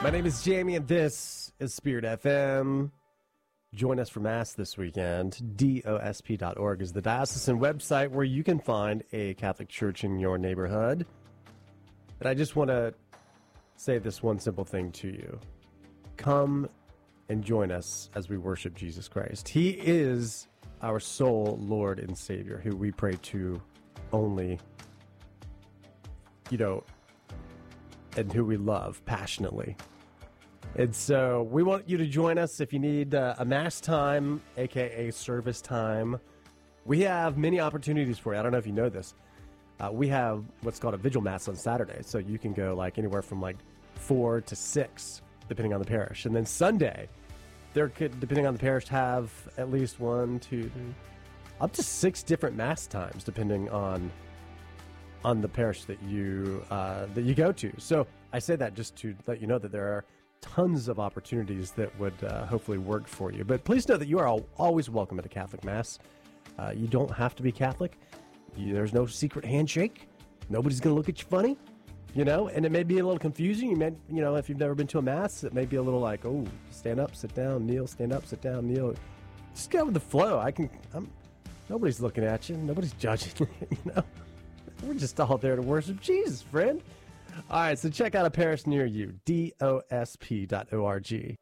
My name is Jamie, and this is Spirit FM. Join us for Mass this weekend. DOSP.org is the diocesan website where you can find a Catholic church in your neighborhood. And I just want to say this one simple thing to you. Come and join us as we worship Jesus Christ. He is our sole Lord and Savior, who we pray to only, and who we love passionately. And so we want you to join us if you need a Mass time, a.k.a. service time. We have many opportunities for you. I don't know if you know this. We have what's called a Vigil Mass on Saturday. So you can go anywhere from 4 to 6, depending on the parish. And then Sunday, there could, depending on the parish, have at least 1, 2, 3, up to 6 different Mass times, depending on the parish that you go to. So I say that just to let you know that there are tons of opportunities that would hopefully work for you. But please know that you are always welcome at a Catholic Mass. You don't have to be Catholic. There's no secret handshake. Nobody's going to look at you funny, and it may be a little confusing. You may, if you've never been to a Mass, it may be a little oh, stand up, sit down, kneel, stand up, sit down, kneel. Just go with the flow. Nobody's looking at you. Nobody's judging, We're just all there to worship Jesus, friend. All right, so check out a parish near you, DOSP.org.